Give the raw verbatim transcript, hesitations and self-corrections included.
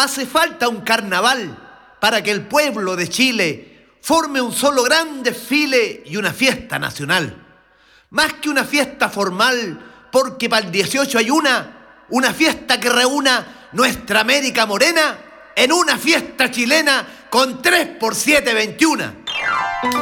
Hace falta un carnaval para que el pueblo de Chile forme un solo gran desfile y una fiesta nacional. Más que una fiesta formal, porque para el dieciocho hay una, una fiesta que reúna nuestra América morena en una fiesta chilena con tres por siete veintiuno.